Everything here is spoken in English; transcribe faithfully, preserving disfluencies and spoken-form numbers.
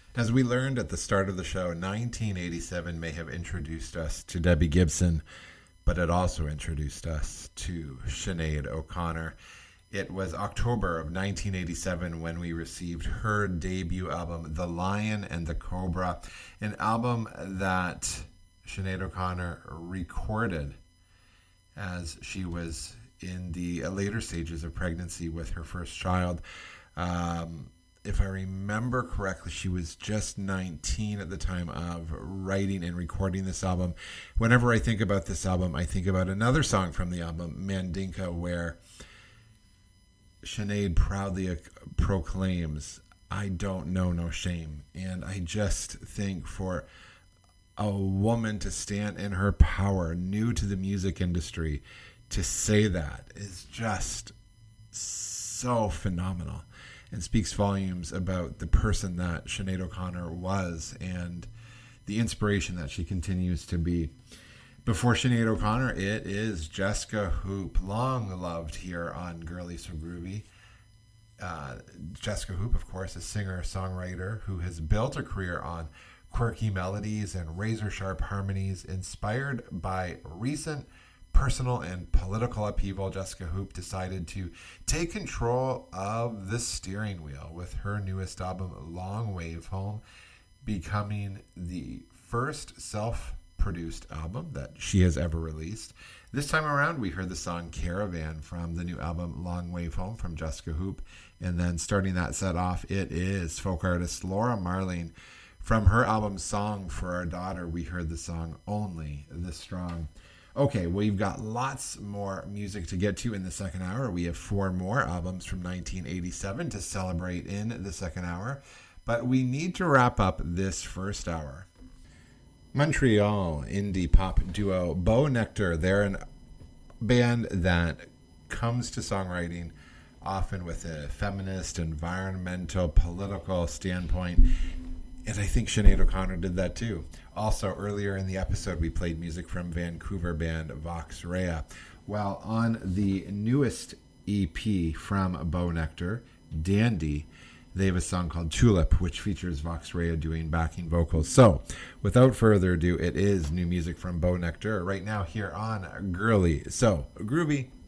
As we learned at the start of the show, nineteen eighty-seven may have introduced us to Debbie Gibson, but it also introduced us to Sinead O'Connor. It was October of nineteen eighty-seven when we received her debut album, The Lion and the Cobra, an album that Sinead O'Connor recorded as she was in the later stages of pregnancy with her first child. Um, if I remember correctly, she was just nineteen at the time of writing and recording this album. Whenever I think about this album, I think about another song from the album, Mandinka, where Sinead proudly proclaims, "I don't know no shame." And I just think for a woman to stand in her power, new to the music industry, to say that is just so phenomenal and speaks volumes about the person that Sinead O'Connor was and the inspiration that she continues to be. Before Sinead O'Connor, it is Jessica Hoop, long loved here on Girly So Groovy. Uh, Jessica Hoop, of course, a singer-songwriter who has built a career on quirky melodies and razor-sharp harmonies. Inspired by recent personal and political upheaval, Jessica Hoop decided to take control of the steering wheel with her newest album, Long Wave Home, becoming the first self-produced album that she has ever released. This time around, we heard the song Caravan from the new album Long Wave Home from Jessica Hoop. And then starting that set off, it is folk artist Laura Marling. From her album Song for Our Daughter, we heard the song Only the Strong. Okay, we've got lots more music to get to in the second hour. We have four more albums from nineteen eighty-seven to celebrate in the second hour, but we need to wrap up this first hour. Montreal indie pop duo Bo Nectar, they're a band that comes to songwriting often with a feminist, environmental, political standpoint. And I think Sinead O'Connor did that too. Also, earlier in the episode, we played music from Vancouver band Vox Rea. Well, on the newest E P from Bo Nectar, Dandy, they have a song called Tulip, which features Vox Rea doing backing vocals. So, without further ado, it is new music from Bo Nectar right now here on Girly So Groovy.